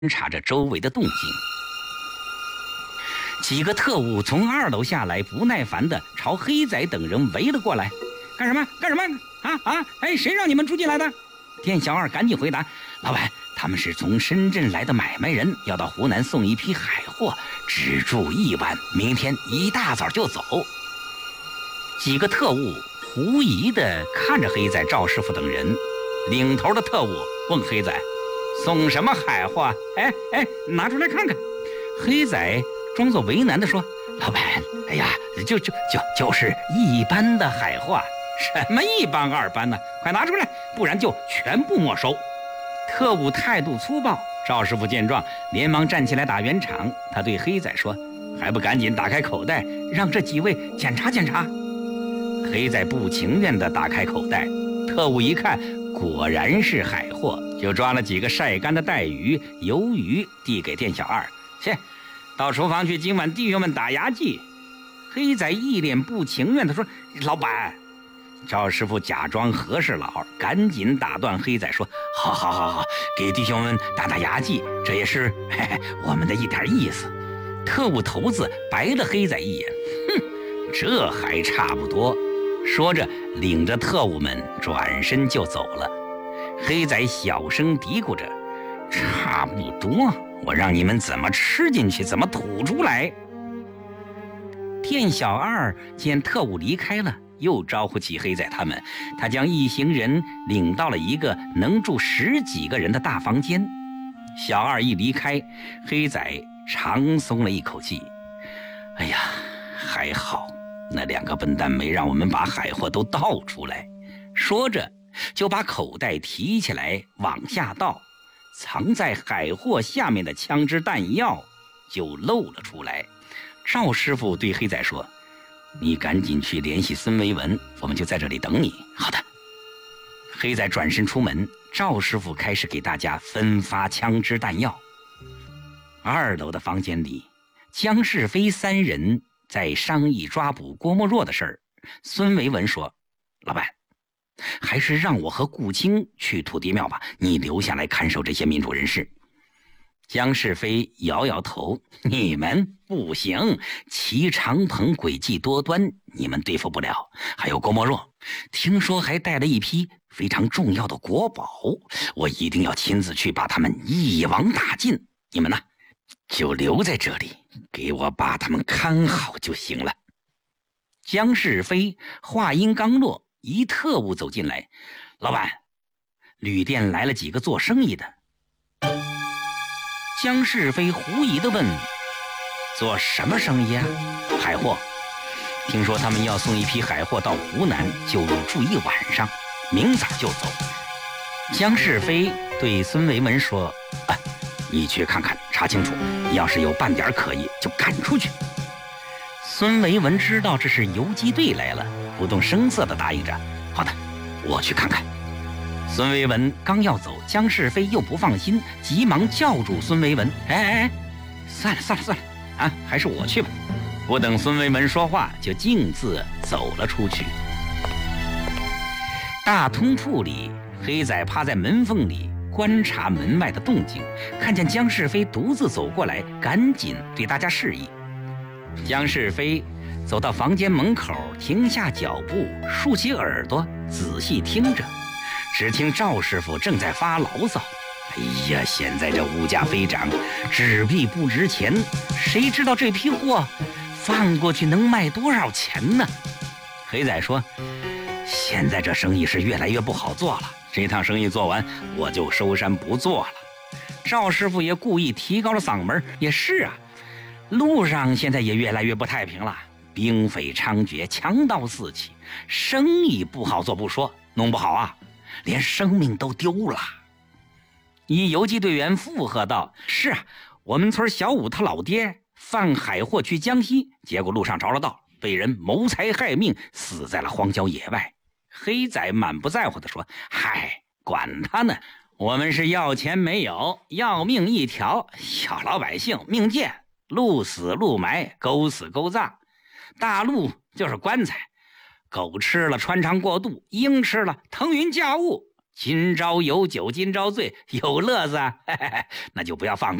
察着周围的动静。几个特务从2楼下来，不耐烦地朝黑仔等人围了过来。干什么？哎，谁让你们出进来的？店小二赶紧回答：老板，他们是从深圳来的买卖人，要到湖南送一批海货，只住1晚，明天一大早就走。几个特务狐疑地看着黑仔、赵师傅等人，领头的特务问黑仔：送什么海货？哎，拿出来看看。黑仔装作为难地说：老板，哎呀，就是一般的海货。什么一般2般呢？快拿出来，不然就全部没收。特务态度粗暴，赵师傅见状连忙站起来打圆场。他对黑仔说：还不赶紧打开口袋，让这几位检查检查。黑仔不情愿地打开口袋，特务一看果然是海货，就抓了几个晒干的带鱼、鱿鱼递给店小二：去，到厨房去，今晚弟兄们打牙祭。黑仔一脸不情愿地说：老板。赵师傅假装和事佬，赶紧打断黑仔说：好，给弟兄们打牙祭，这也是我们的一点意思。特务头子白了黑仔一眼：哼，这还差不多。说着领着特务们转身就走了。黑仔小声嘀咕着：差不多，我让你们怎么吃进去怎么吐出来。店小二见特务离开了，又招呼起黑仔他们，他将一行人领到了一个能住10几个人的大房间。小二一离开，黑仔长松了一口气。哎呀，还好那2个笨蛋没让我们把海货都倒出来。说着就把口袋提起来往下倒，藏在海货下面的枪支弹药就露了出来。赵师傅对黑仔说：你赶紧去联系孙维文，我们就在这里等你。好的。黑仔转身出门，赵师傅开始给大家分发枪支弹药。2楼的房间里，江世飞3人在商议抓捕郭沫若的事儿。孙维文说：老板，还是让我和顾青去土地庙吧，你留下来看守这些民主人士。江世飞摇摇头：你们不行，齐长鹏诡计多端，你们对付不了。还有郭沫若，听说还带了一批非常重要的国宝，我一定要亲自去把他们一网打尽。你们呢，就留在这里，给我把他们看好就行了。江世飞话音刚落，一特务走进来：老板，旅店来了几个做生意的。江世飞狐疑地问：做什么生意啊？海货，听说他们要送一批海货到湖南，就住1晚上，明早就走。江世飞对孙维文说：你去看看，查清楚，要是有半点可疑就赶出去。孙维文知道这是游击队来了，不动声色地答应着：好的，我去看看。孙维文刚要走，江世飞又不放心，急忙叫住孙维文：哎，算了啊，还是我去吧。不等孙维文说话，就径自走了出去。大通铺里，黑仔趴在门缝里观察门外的动静，看见江世飞独自走过来，赶紧对大家示意。江世飞走到房间门口，停下脚步，竖起耳朵仔细听着。只听赵师傅正在发牢骚：哎呀，现在这物价飞涨，纸币不值钱，谁知道这批货放过去能卖多少钱呢？黑仔说：现在这生意是越来越不好做了，这趟生意做完我就收山不做了。赵师傅也故意提高了嗓门：也是啊，路上现在也越来越不太平了，兵匪猖獗，强盗四起，生意不好做不说，弄不好啊连生命都丢了。一游击队员附和道：是啊，我们村小武他老爹贩海货去江西，结果路上着了道，被人谋财害命，死在了荒郊野外。黑仔满不在乎地说：嗨，管他呢，我们是要钱没有，要命一条，小老百姓命贱，鹿死鹿埋，狗死狗葬。大鹿就是棺材，狗吃了穿肠过肚，鹰吃了腾云驾雾， 今朝有酒今朝醉，有乐子啊，那就不要放